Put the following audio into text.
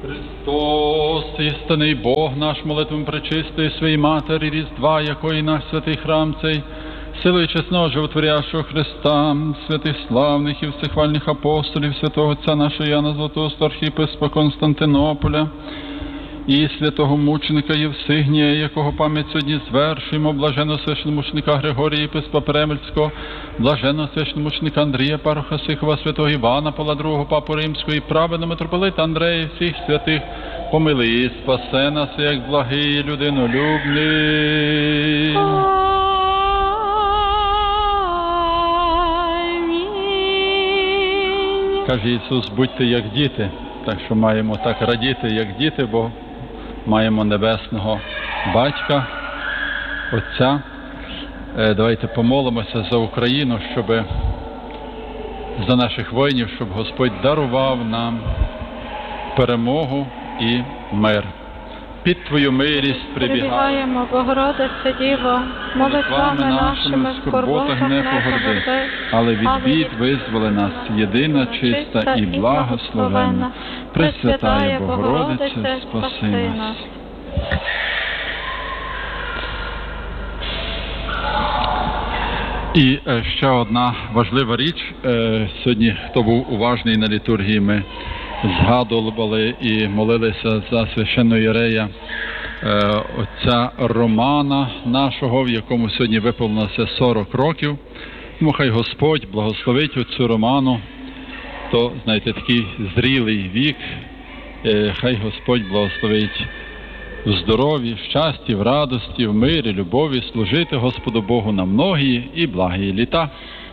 Христос, істинний Бог наш, молитвом пречистої своїй Матері Різдва, якої наш святий храм цей, силою чесного животворящого Христа, святих славних і всехвальних апостолів, святого Отця нашого Яна Златоуста, архієпископа Константинополя, і святого мученика Євсигнія, якого пам'ять сьогодні звершуємо, блаженного священномученика Григорія, єпископа Перемельського, блаженного священномученика Андрія, пароха Сихова, святого Івана, Павла II, папу Римського, і праведного митрополита Андрея, всіх святих, помили і спасе нас, як благий людинолюбний. Каже Ісус, будьте як діти, так що маємо так радіти, як діти, бо маємо небесного Батька, Отця. Давайте помолимося за Україну, за наших воїнів, щоб Господь дарував нам перемогу і мир. Під Твою милість прибігаємо, Богородице Діво, молитвами нашими в скорботах не погорди, але від бід визволи нас, єдина, чиста і благословенна, Пресвятая Богородице, спаси нас. І ще одна важлива річ. Сьогодні, хто був уважний на літургії, ми згадували і молилися за священного єрея отця Романа нашого, в якому сьогодні виповнилося 40 років. Тому хай Господь благословить отцю Роману, то, знаєте, такий зрілий вік, хай Господь благословить в здоров'ї, в щасті, в радості, в мирі, любові, служити Господу Богу на многі і благі літа.